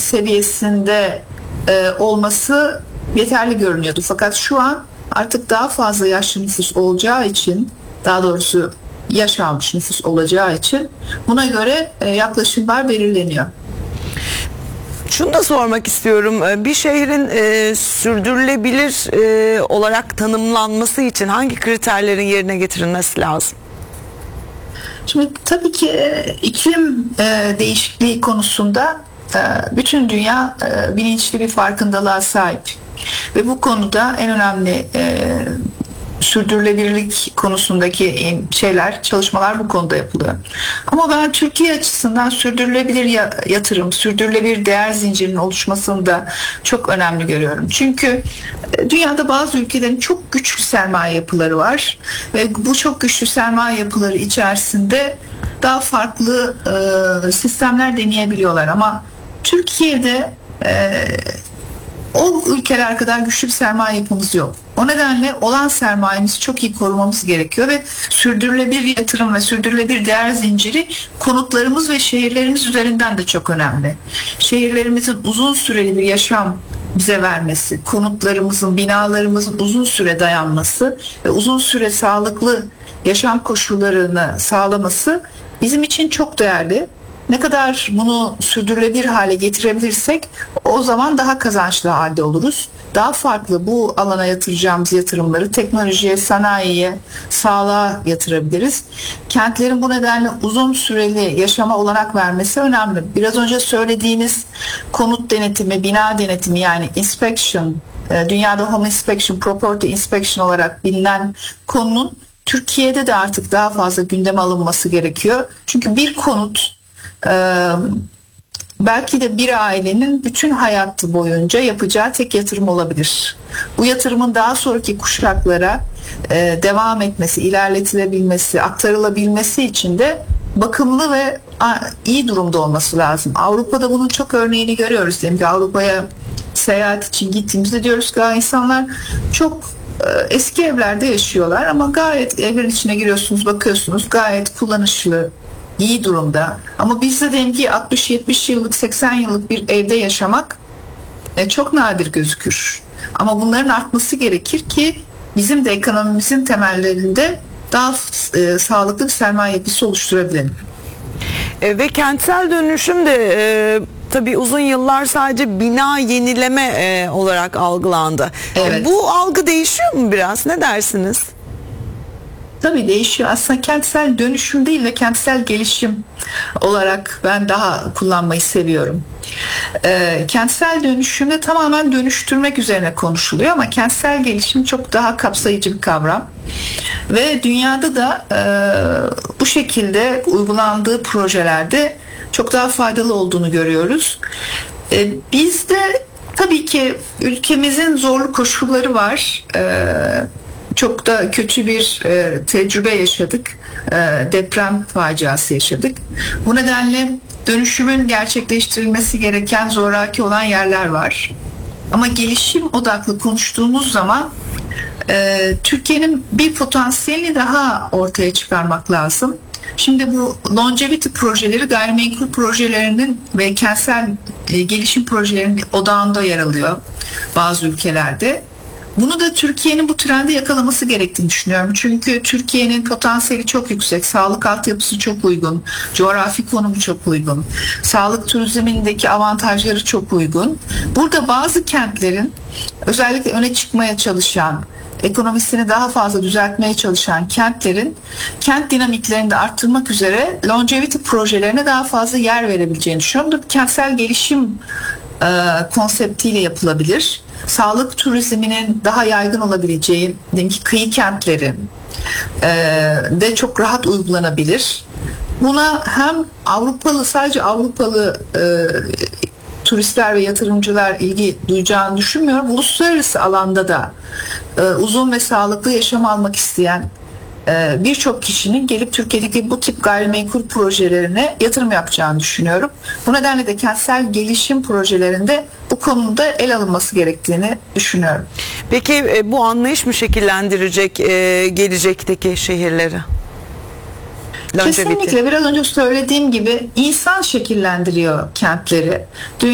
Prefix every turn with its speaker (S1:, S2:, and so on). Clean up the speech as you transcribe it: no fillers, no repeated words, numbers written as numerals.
S1: seviyesinde olması yeterli görünüyordu. Fakat şu an artık daha fazla yaşlı nüfus olacağı için, daha doğrusu yaş almış nüfus olacağı için buna göre yaklaşımlar belirleniyor.
S2: Şunu da sormak istiyorum. Bir şehrin sürdürülebilir olarak tanımlanması için hangi kriterlerin yerine getirilmesi lazım?
S1: Şimdi tabii ki iklim değişikliği konusunda bütün dünya bilinçli bir farkındalığa sahip. Ve bu konuda en önemli sürdürülebilirlik konusundaki çalışmalar bu konuda yapılıyor. Ama ben Türkiye açısından sürdürülebilir yatırım, sürdürülebilir değer zincirinin oluşmasını da çok önemli görüyorum. Çünkü dünyada bazı ülkelerin çok güçlü sermaye yapıları var ve bu çok güçlü sermaye yapıları içerisinde daha farklı sistemler deneyebiliyorlar. Ama Türkiye'de o ülkeler kadar güçlü bir sermaye yapımız yok. O nedenle olan sermayemizi çok iyi korumamız gerekiyor ve sürdürülebilir yatırım ve sürdürülebilir değer zinciri konutlarımız ve şehirlerimiz üzerinden de çok önemli. Şehirlerimizin uzun süreli bir yaşam bize vermesi, konutlarımızın, binalarımızın uzun süre dayanması ve uzun süre sağlıklı yaşam koşullarını sağlaması bizim için çok değerli. Ne kadar bunu sürdürülebilir hale getirebilirsek o zaman daha kazançlı halde oluruz. Daha farklı bu alana yatıracağımız yatırımları teknolojiye, sanayiye, sağlığa yatırabiliriz. Kentlerin bu nedenle uzun süreli yaşama olanak vermesi önemli. Biraz önce söylediğiniz konut denetimi, bina denetimi yani inspection, dünyada home inspection, property inspection olarak bilinen konunun Türkiye'de de artık daha fazla gündeme alınması gerekiyor. Çünkü bir konut belki de bir ailenin bütün hayatı boyunca yapacağı tek yatırım olabilir. Bu yatırımın daha sonraki kuşaklara devam etmesi, ilerletilebilmesi, aktarılabilmesi için de bakımlı ve iyi durumda olması lazım. Avrupa'da bunun çok örneğini görüyoruz. Diyelim ki Avrupa'ya seyahat için gittiğimizde diyoruz ki insanlar çok eski evlerde yaşıyorlar ama gayet evin içine giriyorsunuz, bakıyorsunuz gayet kullanışlı, iyi durumda. Ama bizde diyelim ki 60-70 yıllık, 80 yıllık bir evde yaşamak çok nadir gözükür. Ama bunların artması gerekir ki bizim de ekonomimizin temellerinde daha sağlıklı bir sermaye yapısı oluşturabilelim.
S2: Ve kentsel dönüşüm de tabii uzun yıllar sadece bina yenileme olarak algılandı.
S1: Evet.
S2: Bu algı değişiyor mu biraz? Ne dersiniz?
S1: Tabii değişiyor. Aslında kentsel dönüşüm değil ve kentsel gelişim olarak ben daha kullanmayı seviyorum. Kentsel dönüşümde tamamen dönüştürmek üzerine konuşuluyor ama kentsel gelişim çok daha kapsayıcı bir kavram. Ve dünyada da bu şekilde uygulandığı projelerde çok daha faydalı olduğunu görüyoruz. Bizde tabii ki ülkemizin zorlu koşulları var. Çok da kötü bir tecrübe yaşadık. Deprem faciası yaşadık. Bu nedenle dönüşümün gerçekleştirilmesi gereken zoraki olan yerler var. Ama gelişim odaklı konuştuğumuz zaman Türkiye'nin bir potansiyelini daha ortaya çıkarmak lazım. Şimdi bu longevity projeleri gayrimenkul projelerinin ve kentsel gelişim projelerinin odağında yer alıyor bazı ülkelerde. Bunu da Türkiye'nin bu trendi yakalaması gerektiğini düşünüyorum. Çünkü Türkiye'nin potansiyeli çok yüksek, sağlık altyapısı çok uygun, coğrafi konumu çok uygun, sağlık turizmindeki avantajları çok uygun. Burada bazı kentlerin özellikle öne çıkmaya çalışan, ekonomisini daha fazla düzeltmeye çalışan kentlerin kent dinamiklerini de arttırmak üzere longevity projelerine daha fazla yer verebileceğini düşünüyorum. Bu kentsel gelişim konseptiyle yapılabilir. Sağlık turizminin daha yaygın olabileceği, diyelim ki kıyı kentlerin de çok rahat uygulanabilir. Buna hem sadece Avrupalı turistler ve yatırımcılar ilgi duyacağını düşünmüyorum. Uluslararası alanda da uzun ve sağlıklı yaşam almak isteyen birçok kişinin gelip Türkiye'deki bu tip gayrimenkul projelerine yatırım yapacağını düşünüyorum. Bu nedenle de kentsel gelişim projelerinde bu konuda el alınması gerektiğini düşünüyorum.
S2: Peki bu anlayış mı şekillendirecek gelecekteki şehirleri?
S1: Kesinlikle biraz önce söylediğim gibi insan şekillendiriyor kentleri.